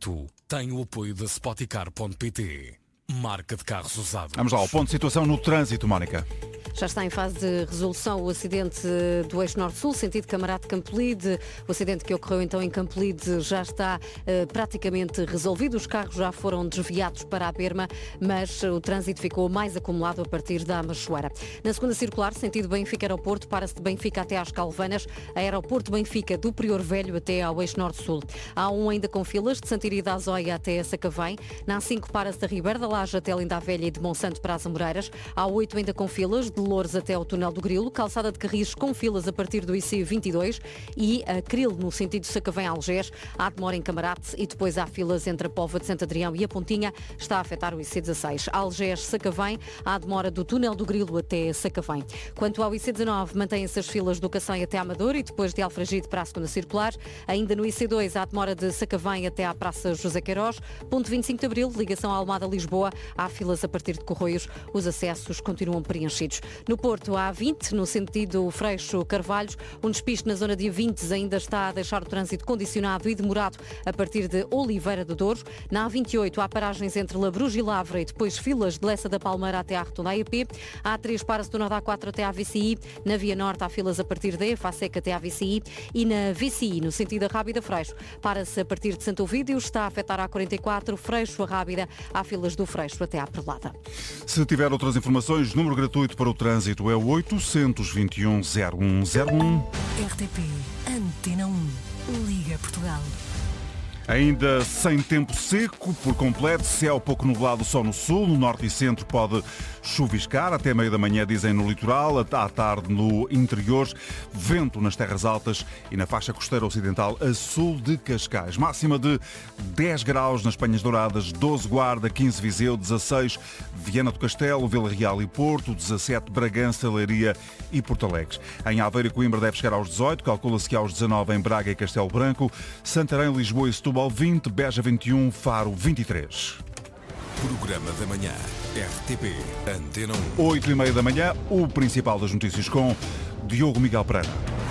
trânsito tem o apoio da Spoticar.pt, marca de carros usados. Vamos lá, ao ponto de situação no trânsito, Mónica. Já está em fase de resolução o acidente do eixo Norte-Sul, sentido Camarate Campolide. O acidente que ocorreu então em Campolide já está praticamente resolvido. Os carros já foram desviados para a berma, mas o trânsito ficou mais acumulado a partir da Machoeira. Na segunda circular, sentido Benfica-Aeroporto, para-se de Benfica até às Calvanas, Aeroporto Benfica do Prior Velho até ao eixo Norte-Sul. Há um ainda com filas de Santiria da Azóia até a Sacavém. Na A5 para-se da Ribeira da Laje até Linda a Velha e de Monsanto para as Amoreiras. Há 8 ainda com filas de Loures até ao Túnel do Grilo, calçada de Carris com filas a partir do IC 22 e a Cril no sentido Sacavém-Algés. Há demora em Camarate e depois há filas entre a Póvoa de Santo Adrião e a Pontinha, está a afetar o IC 16. Algés-Sacavém, há demora do Túnel do Grilo até Sacavém. Quanto ao IC 19, mantêm-se as filas do Cacém até Amador e depois de Alfragide para a segunda circular. Ainda no IC 2 há demora de Sacavém até à Praça José Queiroz. Ponto 25 de Abril, ligação à Almada-Lisboa, há filas a partir de Corroios. Os acessos continuam preenchidos. No Porto, há 20, no sentido Freixo-Carvalhos. Um despiste na zona de A20 ainda está a deixar o trânsito condicionado e demorado a partir de Oliveira do Douro. Na A28 há paragens entre Labrujo e Lavra e depois filas de Lessa da Palmeira até à Rotunda AEP. Há 3 para-se do Norte A4 até à VCI. Na Via Norte há filas a partir da EFASEC até à VCI. E na VCI, no sentido da Rábida Freixo, para-se a partir de Santo Ovídio. Está a afetar a A44, Freixo a Rábida. Há filas do Freixo até à Perlada. Se tiver outras informações, número gratuito para o trânsito é o 821-0101. RTP Antena 1. Liga Portugal. Ainda sem tempo seco, por completo, céu pouco nublado só no sul, no norte e centro pode chuviscar, até meio da manhã dizem no litoral, à tarde no interior, vento nas terras altas e na faixa costeira ocidental a sul de Cascais. Máxima de 10 graus nas Penhas Douradas, 12 Guarda, 15 Viseu, 16 Viana do Castelo, Vila Real e Porto, 17 Bragança, Leiria e Porto Alegre. Em Aveiro e Coimbra deve chegar aos 18, calcula-se que aos 19 em Braga e Castelo Branco, Santarém, Lisboa e Setúbal 20, Beja 21, Faro 23. Programa da manhã, RTP Antena 1. 8h30 da manhã, o principal das notícias com Diogo Miguel Pereira.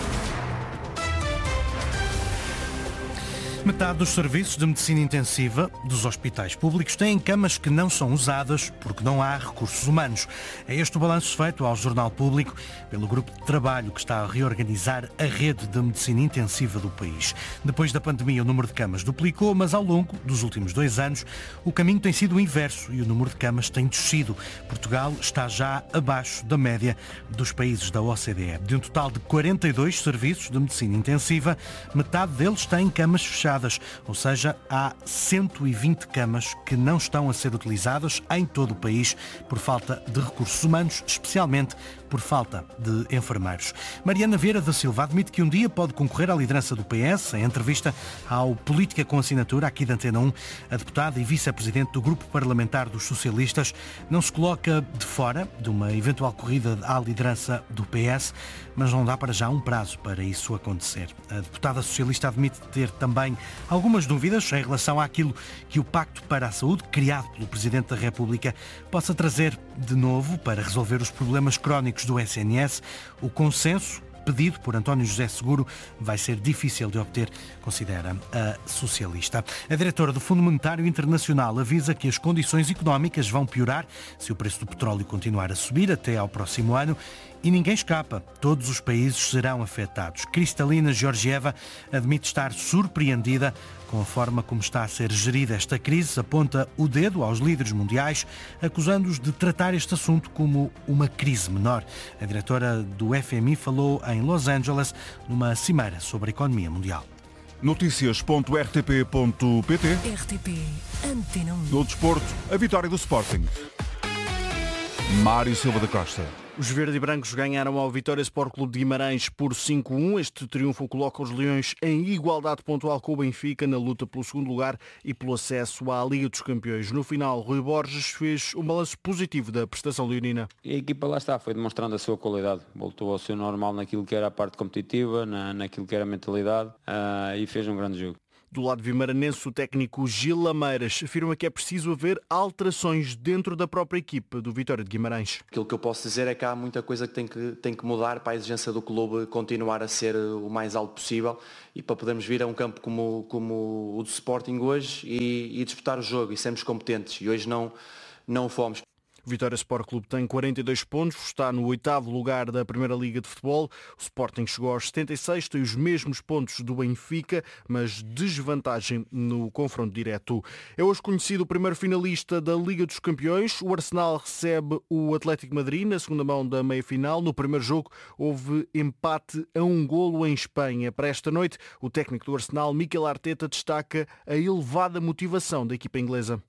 Metade dos serviços de medicina intensiva dos hospitais públicos têm camas que não são usadas porque não há recursos humanos. É este o balanço feito ao Jornal Público pelo grupo de trabalho que está a reorganizar a rede de medicina intensiva do país. Depois da pandemia, o número de camas duplicou, mas ao longo dos últimos 2 anos o caminho tem sido o inverso e o número de camas tem descido. Portugal está já abaixo da média dos países da OCDE. De um total de 42 serviços de medicina intensiva, metade deles têm camas fechadas. Ou seja, há 120 camas que não estão a ser utilizadas em todo o país por falta de recursos humanos, especialmente por falta de enfermeiros. Mariana Vieira da Silva admite que um dia pode concorrer à liderança do PS. Em entrevista ao Política com Assinatura, aqui da Antena 1, a deputada e vice-presidente do Grupo Parlamentar dos Socialistas não se coloca de fora de uma eventual corrida à liderança do PS, mas não dá para já um prazo para isso acontecer. A deputada socialista admite ter também algumas dúvidas em relação àquilo que o Pacto para a Saúde, criado pelo Presidente da República, possa trazer de novo para resolver os problemas crónicos do SNS. O consenso pedido por António José Seguro vai ser difícil de obter, considera a socialista. A diretora do Fundo Monetário Internacional avisa que as condições económicas vão piorar se o preço do petróleo continuar a subir até ao próximo ano. E ninguém escapa, todos os países serão afetados. Kristalina Georgieva admite estar surpreendida com a forma como está a ser gerida esta crise, aponta o dedo aos líderes mundiais, acusando-os de tratar este assunto como uma crise menor. A diretora do FMI falou em Los Angeles numa cimeira sobre a economia mundial. Notícias.rtp.pt. RTP Antena 1. No desporto, a vitória do Sporting. Mário Silva da Costa. Os verde e brancos ganharam ao Vitória Sport Clube de Guimarães por 5-1. Este triunfo coloca os Leões em igualdade pontual com o Benfica na luta pelo segundo lugar e pelo acesso à Liga dos Campeões. No final, Rui Borges fez um balanço positivo da prestação leonina. E a equipa lá está, foi demonstrando a sua qualidade. Voltou ao seu normal naquilo que era a parte competitiva, naquilo que era a mentalidade e fez um grande jogo. Do lado vimaranense, o técnico Gil Lameiras afirma que é preciso haver alterações dentro da própria equipa do Vitória de Guimarães. Aquilo que eu posso dizer é que há muita coisa que tem que mudar para a exigência do clube continuar a ser o mais alto possível e para podermos vir a um campo como o do Sporting hoje e disputar o jogo e sermos competentes. E hoje não fomos. O Vitória Sport Clube tem 42 pontos, está no 8º lugar da Primeira Liga de Futebol. O Sporting chegou aos 76, tem os mesmos pontos do Benfica, mas desvantagem no confronto direto. É hoje conhecido o primeiro finalista da Liga dos Campeões. O Arsenal recebe o Atlético Madrid na segunda mão da meia-final. No primeiro jogo houve empate a 1-golo em Espanha. Para esta noite, o técnico do Arsenal, Mikel Arteta, destaca a elevada motivação da equipa inglesa.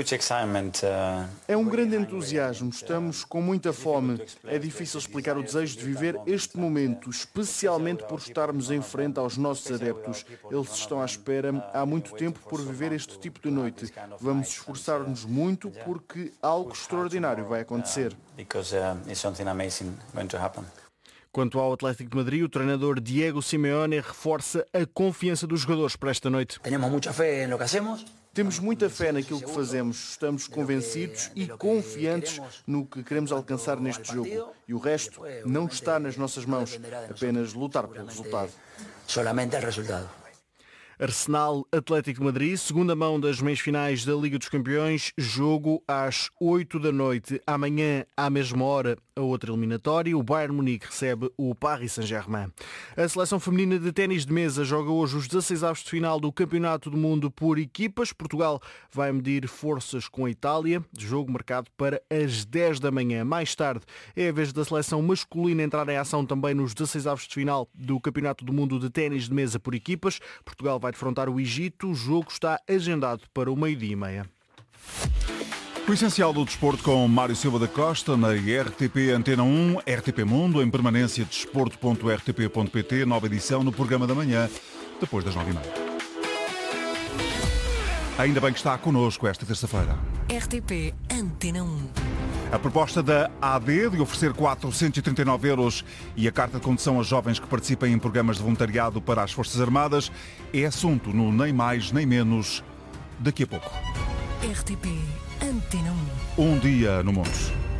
É um grande entusiasmo, estamos com muita fome. É difícil explicar o desejo de viver este momento, especialmente por estarmos em frente aos nossos adeptos. Eles estão à espera há muito tempo por viver este tipo de noite. Vamos esforçar-nos muito porque algo extraordinário vai acontecer. Quanto ao Atlético de Madrid, o treinador Diego Simeone reforça a confiança dos jogadores para esta noite. Temos muita fé naquilo que fazemos, estamos convencidos e confiantes no que queremos alcançar neste jogo. E o resto não está nas nossas mãos, apenas lutar pelo resultado. Arsenal Atlético de Madrid, segunda mão das meias-finais da Liga dos Campeões, jogo às 8 da noite. Amanhã, à mesma hora, a outra eliminatória. O Bayern Munique recebe o Paris Saint-Germain. A seleção feminina de ténis de mesa joga hoje os 16avos de final do Campeonato do Mundo por equipas. Portugal vai medir forças com a Itália, jogo marcado para as 10 da manhã. Mais tarde, é a vez da seleção masculina entrar em ação também nos 16avos de final do Campeonato do Mundo de ténis de mesa por equipas. Portugal vai defrontar o Egito. O jogo está agendado para o 12h30. O essencial do desporto com Mário Silva da Costa na RTP Antena 1, RTP Mundo, em permanência desporto.rtp.pt, nova edição no programa da manhã, depois das 9h30. Ainda bem que está connosco esta terça-feira. RTP Antena 1. A proposta da AD de oferecer 439 € e a carta de condução a jovens que participem em programas de voluntariado para as Forças Armadas é assunto no Nem Mais Nem Menos daqui a pouco. RTP Antena 1. Um dia no mundo.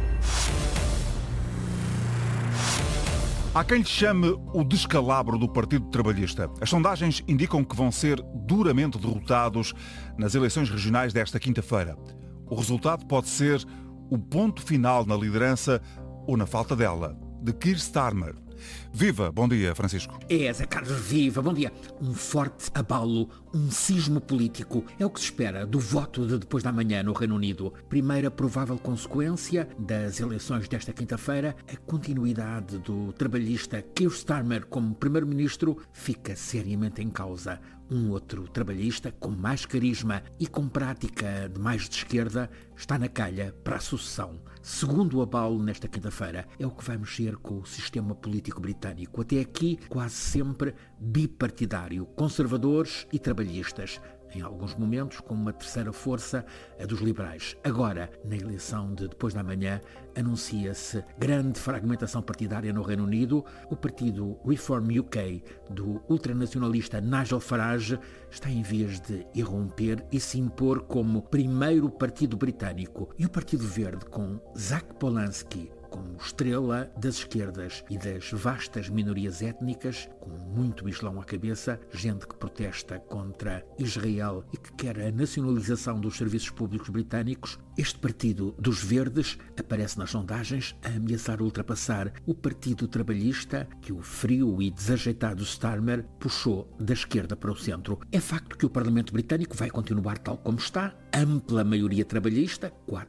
Há quem lhe chame o descalabro do Partido Trabalhista. As sondagens indicam que vão ser duramente derrotados nas eleições regionais desta quinta-feira. O resultado pode ser o ponto final na liderança ou na falta dela, de Keir Starmer. Viva, bom dia, Francisco. Zé Carlos, viva, bom dia. Um forte abalo, um sismo político. É o que se espera do voto de depois da manhã no Reino Unido. Primeira provável consequência das eleições desta quinta-feira, a continuidade do trabalhista Keir Starmer como primeiro-ministro fica seriamente em causa. Um outro trabalhista com mais carisma e com prática de mais de esquerda está na calha para a sucessão. Segundo o abalo nesta quinta-feira, é o que vai mexer com o sistema político britânico. Até aqui, quase sempre bipartidário, conservadores e trabalhistas. Em alguns momentos, com uma terceira força, a dos liberais. Agora, na eleição de depois da manhã, anuncia-se grande fragmentação partidária no Reino Unido. O partido Reform UK, do ultranacionalista Nigel Farage, está em vias de irromper e se impor como primeiro partido britânico. E o Partido Verde, com Zach Polanski como estrela das esquerdas e das vastas minorias étnicas, com muito islão à cabeça, gente que protesta contra Israel e que quer a nacionalização dos serviços públicos britânicos, este Partido dos Verdes aparece nas sondagens a ameaçar ultrapassar o Partido Trabalhista que o frio e desajeitado Starmer puxou da esquerda para o centro. É facto que o Parlamento Britânico vai continuar tal como está, ampla maioria trabalhista,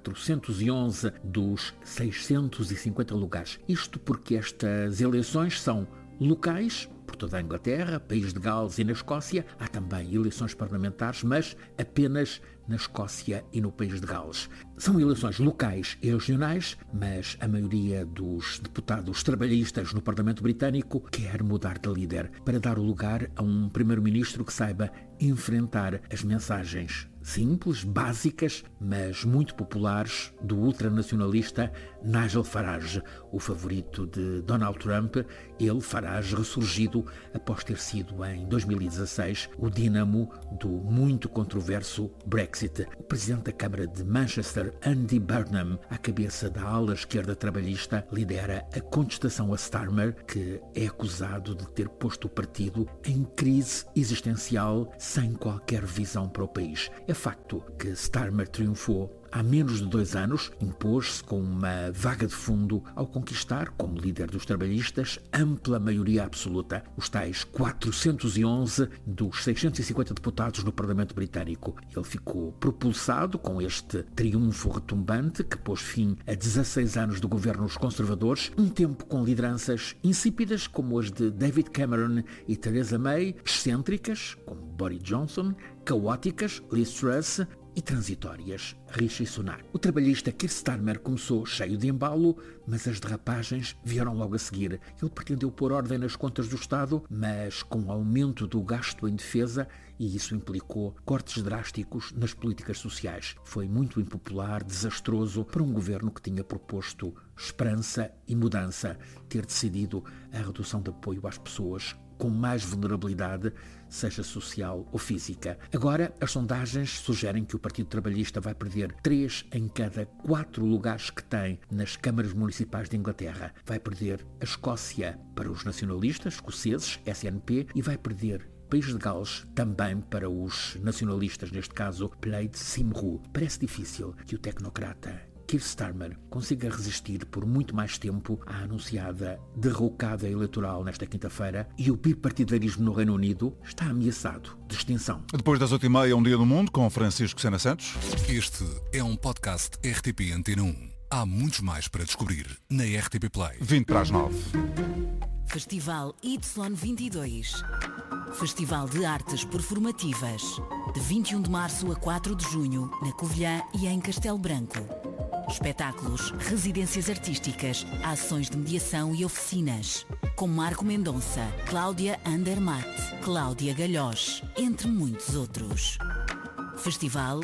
411 dos 650 lugares. Isto porque estas eleições são locais, por toda a Inglaterra, País de Gales e na Escócia. Há também eleições parlamentares, mas apenas na Escócia e no País de Gales. São eleições locais e regionais, mas a maioria dos deputados trabalhistas no Parlamento Britânico quer mudar de líder para dar o lugar a um primeiro-ministro que saiba enfrentar as mensagens simples, básicas, mas muito populares do ultranacionalista Nigel Farage, o favorito de Donald Trump. Ele, Farage, ressurgido após ter sido em 2016 o dínamo do muito controverso Brexit. O presidente da Câmara de Manchester, Andy Burnham, à cabeça da ala esquerda trabalhista, lidera a contestação a Starmer, que é acusado de ter posto o partido em crise existencial sem qualquer visão para o país. É facto que Starmer triunfou há menos de 2 anos, impôs-se com uma vaga de fundo ao conquistar, como líder dos trabalhistas, ampla maioria absoluta, os tais 411 dos 650 deputados no Parlamento Britânico. Ele ficou propulsado com este triunfo retumbante que pôs fim a 16 anos de governos conservadores, um tempo com lideranças insípidas como as de David Cameron e Theresa May, excêntricas como Boris Johnson, caóticas Liz Truss e transitórias Rishi Sunak. O trabalhista Keir Starmer começou cheio de embalo, mas as derrapagens vieram logo a seguir. Ele pretendeu pôr ordem nas contas do Estado, mas com o aumento do gasto em defesa, e isso implicou cortes drásticos nas políticas sociais. Foi muito impopular, desastroso para um governo que tinha proposto esperança e mudança, ter decidido a redução de apoio às pessoas com mais vulnerabilidade, seja social ou física. Agora, as sondagens sugerem que o Partido Trabalhista vai perder 3 em cada 4 lugares que tem nas câmaras municipais de Inglaterra. Vai perder a Escócia para os nacionalistas escoceses, SNP, e vai perder País de Gales também para os nacionalistas, neste caso Plaid Cymru. Parece difícil que o tecnocrata Keir Starmer consiga resistir por muito mais tempo à anunciada derrocada eleitoral nesta quinta-feira, e o bipartidarismo no Reino Unido está ameaçado de extinção. Depois das 8h30, Um Dia do Mundo, com Francisco Sena Santos. Este é um podcast RTP Antena 1. Há muitos mais para descobrir na RTP Play. 20 para as 9. Festival Y22. Festival de Artes Performativas. De 21 de março a 4 de junho, na Covilhã e em Castelo Branco. Espetáculos, residências artísticas, ações de mediação e oficinas. Com Marco Mendonça, Cláudia Andermatt, Cláudia Galhós, entre muitos outros. Festival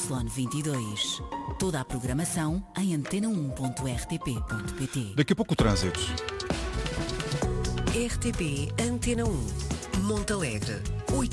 Y22. Toda a programação em antena1.rtp.pt. Daqui a pouco o trânsito. RTP Antena 1. Montalegre,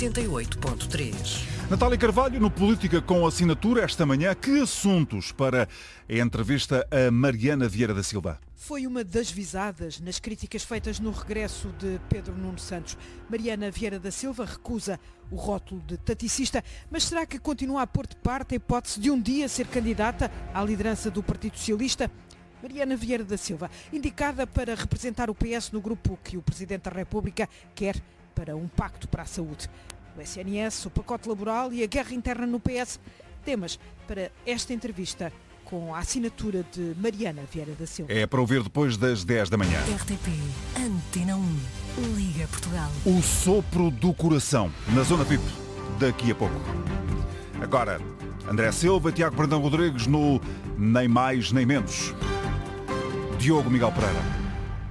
88.3. Natália Carvalho, no Política com Assinatura, esta manhã, que assuntos para a entrevista a Mariana Vieira da Silva? Foi uma das visadas nas críticas feitas no regresso de Pedro Nuno Santos. Mariana Vieira da Silva recusa o rótulo de taticista, mas será que continua a pôr de parte a hipótese de um dia ser candidata à liderança do Partido Socialista? Mariana Vieira da Silva, indicada para representar o PS no grupo que o Presidente da República quer para um pacto para a saúde. O SNS, o pacote laboral e a guerra interna no PS. Temas para esta entrevista com a assinatura de Mariana Vieira da Silva. É para ouvir depois das 10 da manhã. RTP Antena 1. Liga Portugal. O sopro do coração, na Zona VIP, daqui a pouco. Agora, André Silva e Tiago Brandão Rodrigues no Nem Mais Nem Menos. Diogo Miguel Pereira.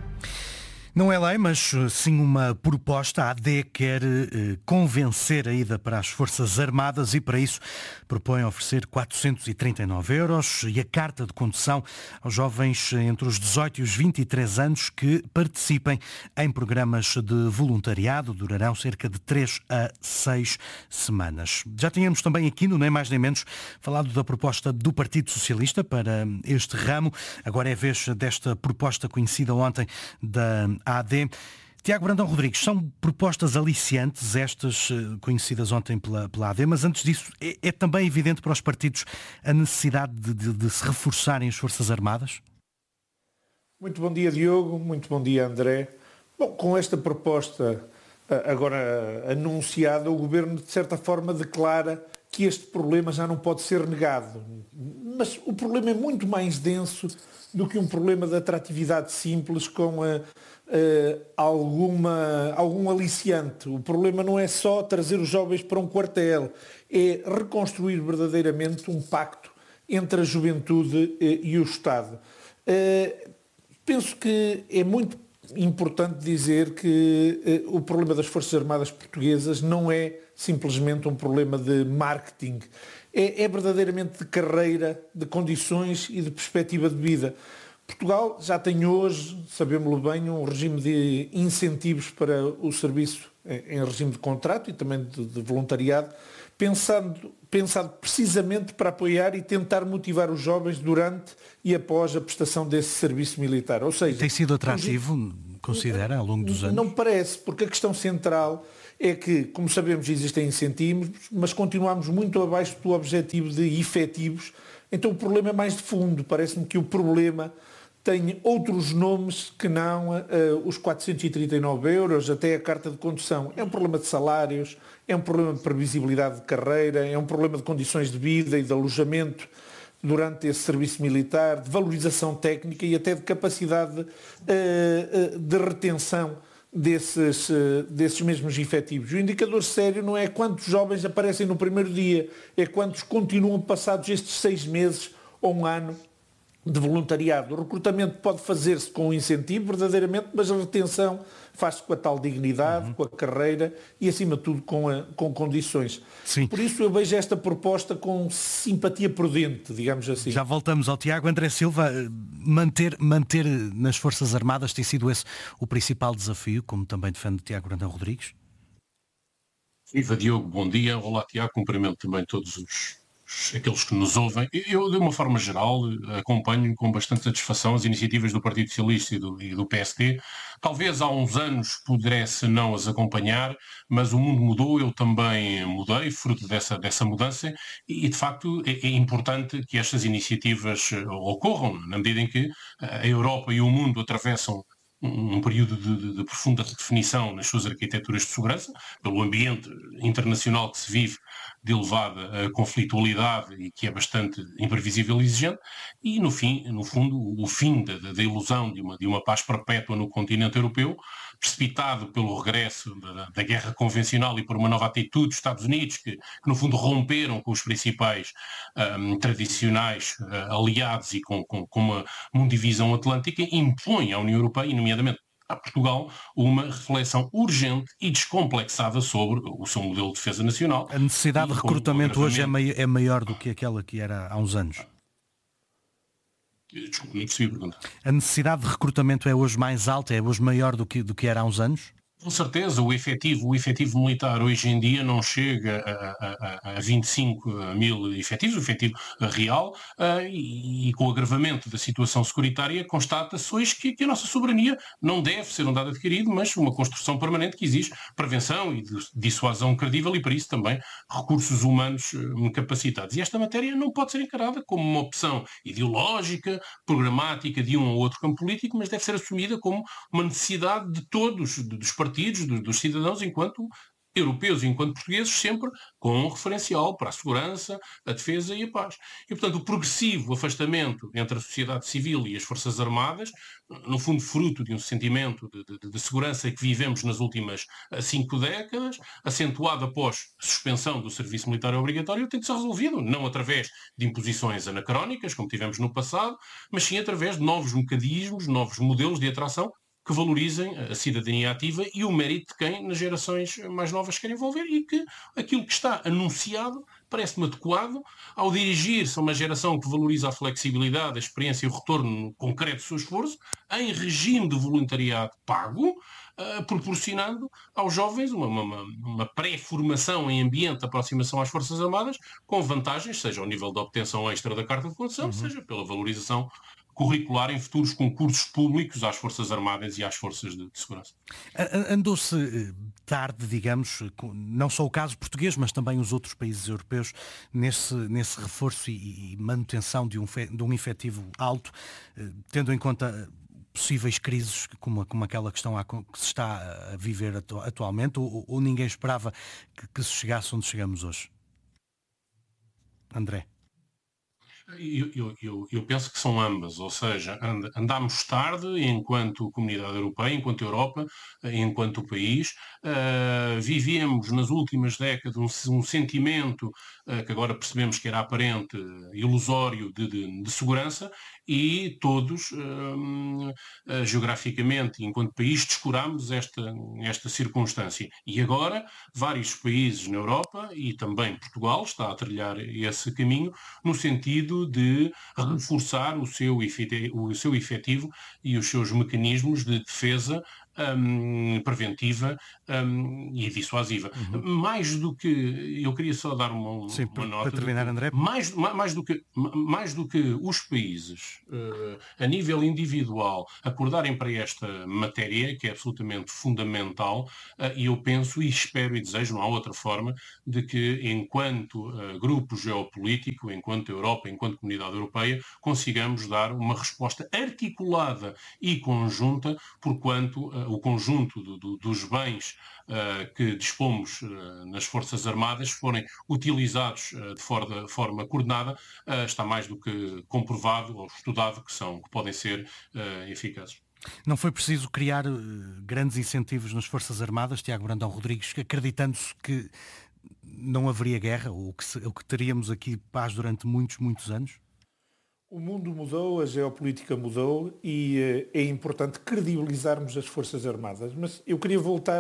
Não é lei, mas sim uma proposta. A AD quer convencer a ida para as Forças Armadas e, para isso, propõe oferecer 439 € e a carta de condução aos jovens entre os 18 e os 23 anos que participem em programas de voluntariado. Durarão cerca de 3 a 6 semanas. Já tínhamos também aqui, no Nem Mais Nem Menos, falado da proposta do Partido Socialista para este ramo. Agora é a vez desta proposta conhecida ontem da AD. Tiago Brandão Rodrigues, são propostas aliciantes estas conhecidas ontem pela AD, mas antes disso é também evidente para os partidos a necessidade de se reforçarem as Forças Armadas? Muito bom dia, Diogo. Muito bom dia, André. Bom, com esta proposta agora anunciada, o Governo de certa forma declara que este problema já não pode ser negado. Mas o problema é muito mais denso do que um problema de atratividade simples com algum aliciante. O problema não é só trazer os jovens para um quartel, é reconstruir verdadeiramente um pacto entre a juventude e o Estado. Penso que é muito importante dizer que o problema das Forças Armadas Portuguesas não é simplesmente um problema de marketing. É verdadeiramente de carreira, de condições e de perspectiva de vida. Portugal já tem hoje, sabemos-lo bem, um regime de incentivos para o serviço em regime de contrato e também de voluntariado, pensado precisamente para apoiar e tentar motivar os jovens durante e após a prestação desse serviço militar. Ou seja, tem sido atrativo, considera, ao longo dos anos? Não parece, porque a questão central é que, como sabemos, existem incentivos, mas continuamos muito abaixo do objetivo de efetivos. Então o problema é mais de fundo. Parece-me que o problema tem outros nomes que não os 439 euros, até a carta de condução. É um problema de salários, é um problema de previsibilidade de carreira, é um problema de condições de vida e de alojamento durante esse serviço militar, de valorização técnica e até de capacidade de retenção desses mesmos efetivos. O indicador sério não é quantos jovens aparecem no primeiro dia, é quantos continuam passados estes 6 meses ou um ano de voluntariado. O recrutamento pode fazer-se com incentivo, verdadeiramente, mas a retenção faz-se com a tal dignidade, com a carreira e, acima de tudo, com condições. Sim. Por isso eu vejo esta proposta com simpatia prudente, digamos assim. Já voltamos ao Tiago. André Silva, manter nas Forças Armadas tem sido esse o principal desafio, como também defende Tiago Brandão Rodrigues? Viva Diogo, bom dia. Olá Tiago, cumprimento também todos aqueles que nos ouvem. Eu, de uma forma geral, acompanho com bastante satisfação as iniciativas do Partido Socialista e do PSD. Talvez há uns anos pudesse não as acompanhar, mas o mundo mudou, eu também mudei, fruto dessa mudança, e de facto é importante que estas iniciativas ocorram, na medida em que a Europa e o mundo atravessam um período de profunda redefinição nas suas arquiteturas de segurança, pelo ambiente internacional que se vive, de elevada conflitualidade e que é bastante imprevisível e exigente, e no fundo, o fim da ilusão de uma paz perpétua no continente europeu, precipitado pelo regresso da guerra convencional e por uma nova atitude dos Estados Unidos, que no fundo romperam com os principais tradicionais aliados e com uma mundivisão atlântica, impõe à União Europeia, e nomeadamente a Portugal, uma reflexão urgente e descomplexada sobre o seu modelo de defesa nacional. A necessidade de recrutamento hoje é maior do que aquela que era há uns anos? Desculpe, não percebi a pergunta. A necessidade de recrutamento é hoje mais alta, é hoje maior do que era há uns anos? Com certeza, o efetivo militar hoje em dia não chega a 25 mil efetivos, o efetivo real, e com o agravamento da situação securitária constata-se hoje que a nossa soberania não deve ser um dado adquirido, mas uma construção permanente que exige prevenção e dissuasão credível e, para isso, também recursos humanos capacitados. E esta matéria não pode ser encarada como uma opção ideológica, programática de um ou outro campo político, mas deve ser assumida como uma necessidade de todos, dos partidos, dos cidadãos, enquanto europeus e enquanto portugueses, sempre com um referencial para a segurança, a defesa e a paz. E, portanto, o progressivo afastamento entre a sociedade civil e as Forças Armadas, no fundo fruto de um sentimento de segurança que vivemos nas últimas 5 décadas, acentuado após a suspensão do serviço militar obrigatório, tem que ser resolvido, não através de imposições anacrónicas, como tivemos no passado, mas sim através de novos mecanismos, novos modelos de atração que valorizem a cidadania ativa e o mérito de quem nas gerações mais novas se quer envolver, e que aquilo que está anunciado parece-me adequado ao dirigir-se a uma geração que valoriza a flexibilidade, a experiência e o retorno concreto do seu esforço, em regime de voluntariado pago, proporcionando aos jovens uma pré-formação em ambiente de aproximação às Forças Armadas, com vantagens, seja ao nível da obtenção extra da carta de condução, seja pela valorização curricular em futuros concursos públicos às Forças Armadas e às Forças de Segurança. Andou-se tarde, digamos, não só o caso português, mas também os outros países europeus, nesse reforço e manutenção de um efetivo alto, tendo em conta possíveis crises como aquela que se está a viver atualmente, ou ninguém esperava que se chegasse onde chegamos hoje? André? Eu penso que são ambas, ou seja, andámos tarde enquanto comunidade europeia, enquanto Europa, enquanto país, vivíamos nas últimas décadas um sentimento que agora percebemos que era aparente, ilusório de segurança, e todos, geograficamente, enquanto país, descurámos esta circunstância. E agora, vários países na Europa, e também Portugal, está a trilhar esse caminho, no sentido de reforçar o seu efetivo e os seus mecanismos de defesa preventiva e dissuasiva. Mais do que... Eu queria só dar uma nota. Para terminar, André. Mais do que os países, a nível individual, acordarem para esta matéria, que é absolutamente fundamental, e eu penso e espero e desejo, não há outra forma, de que enquanto grupo geopolítico, enquanto Europa, enquanto comunidade europeia, consigamos dar uma resposta articulada e conjunta, porquanto o conjunto dos bens que dispomos nas Forças Armadas forem utilizados de forma coordenada, está mais do que comprovado ou estudado que podem ser eficazes. Não foi preciso criar grandes incentivos nas Forças Armadas, Tiago Brandão Rodrigues, acreditando-se que não haveria guerra, ou que teríamos aqui paz durante muitos, muitos anos? O mundo mudou, a geopolítica mudou e é importante credibilizarmos as Forças Armadas. Mas eu queria voltar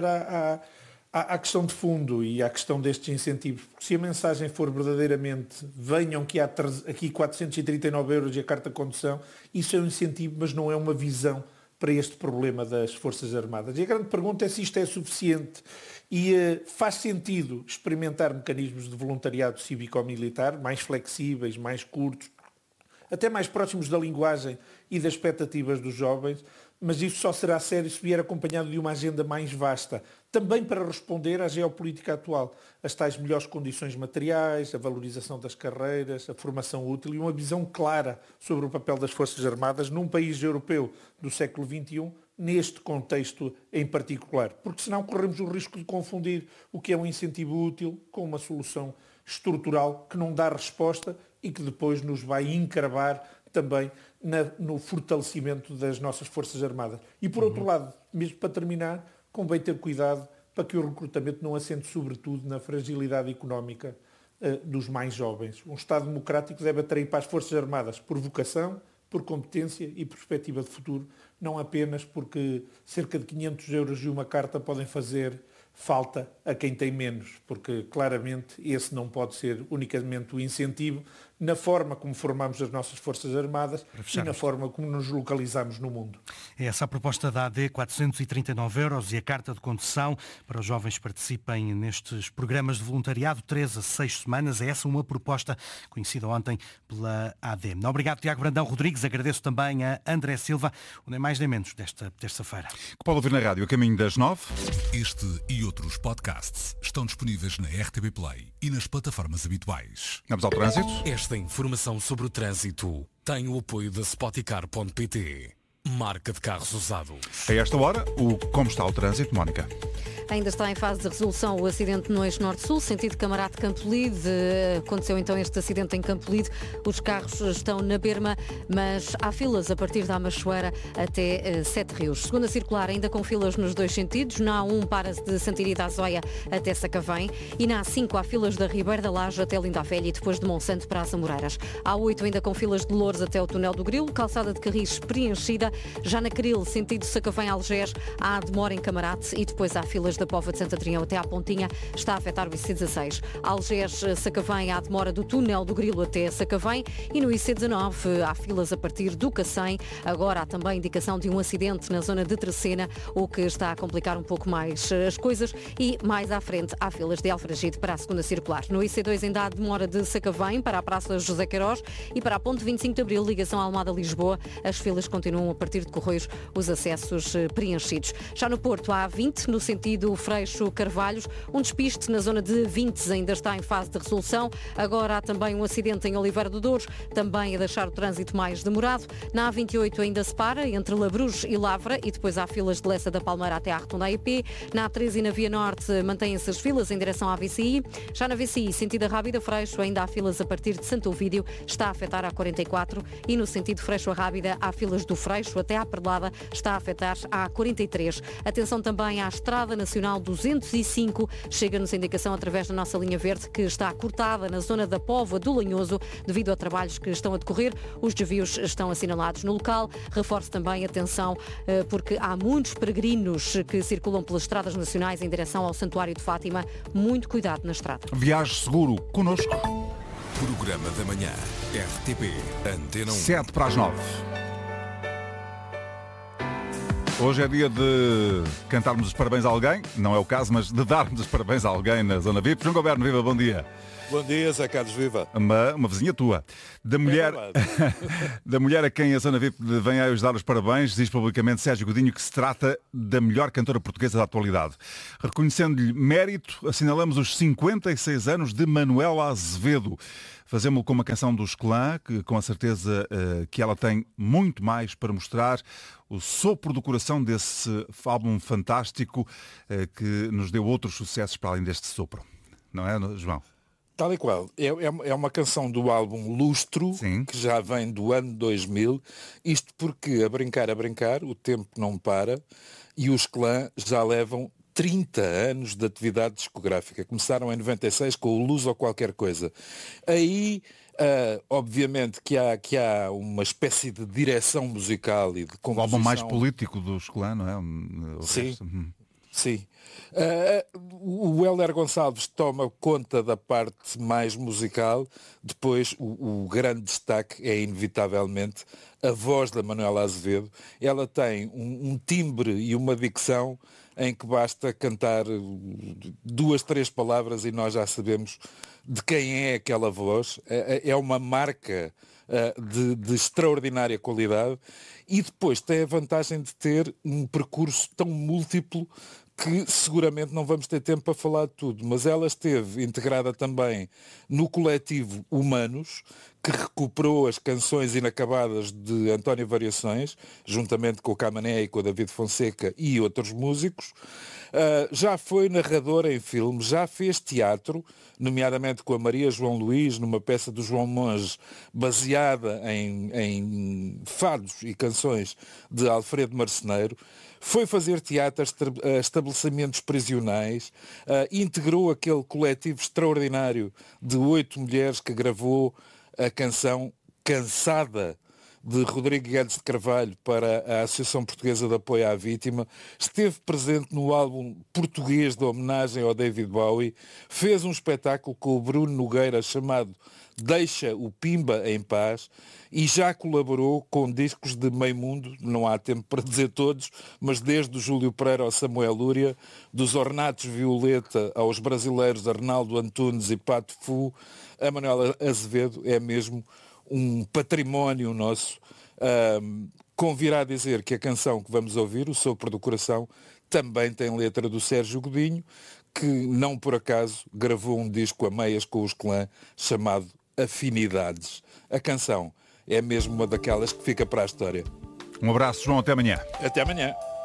à questão de fundo e à questão destes incentivos. Porque se a mensagem for verdadeiramente venham que há aqui 439 euros e a carta de condução, isso é um incentivo, mas não é uma visão para este problema das Forças Armadas. E a grande pergunta é se isto é suficiente e faz sentido experimentar mecanismos de voluntariado cívico-militar mais flexíveis, mais curtos, até mais próximos da linguagem e das expectativas dos jovens, mas isso só será sério se vier acompanhado de uma agenda mais vasta, também para responder à geopolítica atual, as tais melhores condições materiais, a valorização das carreiras, a formação útil e uma visão clara sobre o papel das Forças Armadas num país europeu do século XXI, neste contexto em particular, porque senão corremos o risco de confundir o que é um incentivo útil com uma solução estrutural que não dá resposta e que depois nos vai encravar também no fortalecimento das nossas Forças Armadas. E por outro lado, mesmo para terminar, convém ter cuidado para que o recrutamento não assente sobretudo na fragilidade económica dos mais jovens. Um Estado democrático deve atrair para as Forças Armadas por vocação, por competência e perspectiva de futuro, não apenas porque cerca de 500 euros e uma carta podem fazer falta a quem tem menos, porque claramente esse não pode ser unicamente o incentivo na forma como formamos as nossas Forças Armadas e na forma como nos localizamos no mundo. É essa a proposta da AD, 439 euros e a carta de condução para os jovens que participem nestes programas de voluntariado, 3 a 6 semanas. É essa uma proposta conhecida ontem pela AD. Obrigado, Tiago Brandão Rodrigues. Agradeço também a André Silva, o nem mais nem menos desta terça-feira. Que pode ouvir na rádio a caminho das 9. Este e outros podcasts estão disponíveis na RTP Play e nas plataformas habituais. Vamos ao trânsito. Esta informação sobre o trânsito tem o apoio da Spoticar.pt, marca de carros usados. A esta hora, como está o trânsito, Mónica? Ainda está em fase de resolução o acidente no eixo Norte-Sul, sentido Camarate Campolide. Aconteceu então este acidente em Campolide. Os carros estão na berma, mas há filas a partir da Amachoeira até Sete Rios. Segunda circular, ainda com filas nos dois sentidos. Na A1 para-se de Santiria da Azóia até Sacavém. E na A5 há filas da Ribeira da Laje até Linda a Velha e depois de Monsanto para as Amoreiras. A8 ainda com filas de Loures até o Túnel do Grilo. Calçada de Carris preenchida. Já na Caril, sentido Sacavém-Algés, há demora em Camarate e depois há filas da Póvoa de Santo Adrião até à Pontinha, está a afetar o IC16. Algés-Sacavém, há demora do Túnel do Grilo até Sacavém e no IC19 há filas a partir do Cacém. Agora há também indicação de um acidente na zona de Trecena, o que está a complicar um pouco mais as coisas e mais à frente há filas de Alfragide para a segunda circular. No IC2 ainda há demora de Sacavém para a Praça José Queiroz e para a Ponte 25 de Abril, ligação Almada-Lisboa. As filas continuam partir de Correios os acessos preenchidos. Já no Porto, há A20, no sentido Freixo-Carvalhos, um despiste na zona de Vintes ainda está em fase de resolução. Agora há também um acidente em Oliveira do Douro, também a deixar o trânsito mais demorado. Na A28 ainda se para, entre Labruges e Lavra, e depois há filas de Lessa da Palmeira até à Rotunda AEP. Na A13 e na Via Norte mantêm-se as filas em direção à VCI. Já na VCI, sentido Rábida Freixo, ainda há filas a partir de Santo Ovídio, está a afetar a 44, e no sentido Freixo a Rábida há filas do Freixo até à Perlada, está a afetar a 43. Atenção também à Estrada Nacional 205, chega-nos a indicação através da nossa linha verde que está cortada na zona da Póvoa do Lanhoso devido a trabalhos que estão a decorrer. Os desvios estão assinalados no local. Reforço também atenção porque há muitos peregrinos que circulam pelas estradas nacionais em direção ao Santuário de Fátima. Muito cuidado na estrada. Viaje seguro connosco. Programa da Manhã, RTP, Antena 1. 7 para as 9. Hoje é dia de cantarmos os parabéns a alguém, não é o caso, mas de darmos os parabéns a alguém na Zona VIP. João Goberno, viva, bom dia. Bom dia, Zé Carlos, viva. Uma vizinha tua. Da mulher a quem a Zona VIP vem a ajudar os parabéns, diz publicamente Sérgio Godinho que se trata da melhor cantora portuguesa da atualidade. Reconhecendo-lhe mérito, assinalamos os 56 anos de Manuela Azevedo. Fazemos-lo com uma canção dos Clã, que com a certeza que ela tem muito mais para mostrar. O sopro do coração desse álbum fantástico que nos deu outros sucessos para além deste sopro. Não é, João? Tal e qual. É uma canção do álbum Lustro, sim, que já vem do ano 2000. Isto porque, a brincar, o tempo não para e os Clã já levam 30 anos de atividade discográfica. Começaram em 96 com o Luz ou Qualquer Coisa. Aí, obviamente, que há uma espécie de direção musical e de composição. O álbum mais político dos Clã, não é? Sim, sim. O Hélder Gonçalves toma conta da parte mais musical. Depois o grande destaque é inevitavelmente a voz da Manuela Azevedo. Ela tem um timbre e uma dicção em que basta cantar 2, 3 palavras e nós já sabemos de quem é aquela voz. É uma marca de extraordinária qualidade e depois tem a vantagem de ter um percurso tão múltiplo que seguramente não vamos ter tempo para falar de tudo, mas ela esteve integrada também no coletivo Humanos, que recuperou as canções inacabadas de António Variações, juntamente com o Camané e com o David Fonseca e outros músicos. Já foi narradora em filmes, já fez teatro, nomeadamente com a Maria João Luís, numa peça do João Monge, baseada em fados e canções de Alfredo Marceneiro. Foi fazer teatro a estabelecimentos prisionais, integrou aquele coletivo extraordinário de 8 mulheres que gravou a canção Cansada, de Rodrigo Guedes de Carvalho, para a Associação Portuguesa de Apoio à Vítima. Esteve presente no álbum português de homenagem ao David Bowie. Fez um espetáculo com o Bruno Nogueira chamado Deixa o Pimba em Paz e já colaborou com discos de meio mundo, não há tempo para dizer todos, mas desde o Júlio Pereira ao Samuel Lúria, dos Ornatos Violeta aos brasileiros Arnaldo Antunes e Pato Fu, a Manuela Azevedo é mesmo um património nosso. Convirá a dizer que a canção que vamos ouvir, O Sopro do Coração, também tem letra do Sérgio Godinho, que não por acaso gravou um disco a meias com os Clã chamado Afinidades. A canção é mesmo uma daquelas que fica para a história. Um abraço, João, até amanhã. Até amanhã.